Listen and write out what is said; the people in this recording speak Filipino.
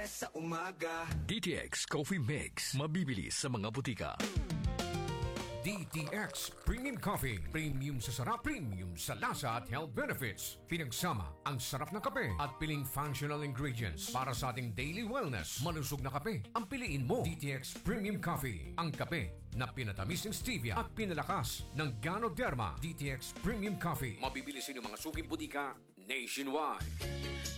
sa umaga. DTX Coffee Mix. Mabibili sa mga butika. DTX Premium Coffee. Premium sa sarap, premium sa lasa at health benefits. Pinagsama ang sarap ng kape at piling functional ingredients para sa ating daily wellness. Malusog na kape ang piliin mo. DTX Premium Coffee. Ang kape na pinatamis ng stevia at pinalakas ng Ganoderma. DTX Premium Coffee. Mabibili sa inyong mga suking butika nationwide.